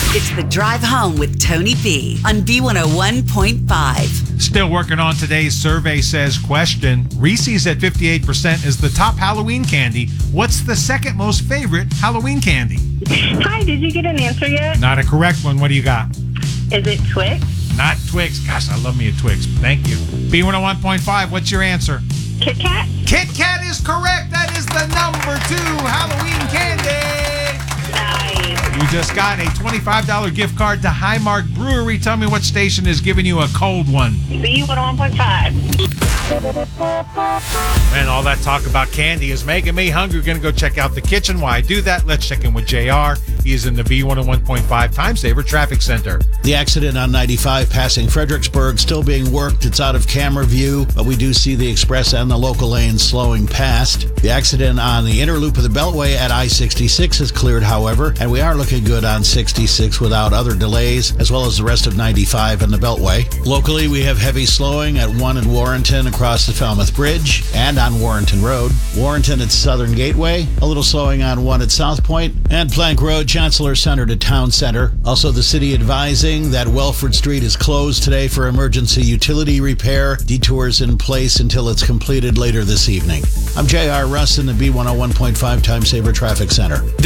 It's The Drive Home with Tony B on B101.5. Still working on today's survey says, question, Reese's at 58% is the top Halloween candy. What's the second most favorite Halloween candy? Hi, did you get an answer yet? Not a correct one. What do you got? Is it Twix? Not Twix. Gosh, I love me a Twix. Thank you. B101.5, what's your answer? Kit Kat? Kit Kat is correct. That is the number 2 Halloween candy. Nice. You just got a $25 gift card to Highmark Brewery. Tell me what station is giving you a cold one. B101.5. Man, all that talk about candy is making me hungry. We're going to go check out the kitchen. While I do that, let's check in with JR. He is in the B101.5 Time Saver Traffic Center. The accident on 95 passing Fredericksburg still being worked. It's out of camera view, but we do see the express and the local lanes slowing past. The accident on the inner loop of the Beltway at I-66 is cleared, however, and we are looking good on 66 without other delays, as well as the rest of 95 and the Beltway. Locally, we have heavy slowing at 1 in Warrenton across the Falmouth Bridge and on Warrenton Road. Warrenton at Southern Gateway, a little slowing on 1 at South Point, and Plank Road, Chancellor Center to Town Center. Also, the city advising that Welford Street is closed today for emergency utility repair. Detours in place until it's completed later this evening. I'm J.R. Russ in the B101.5 Time Saver Traffic Center.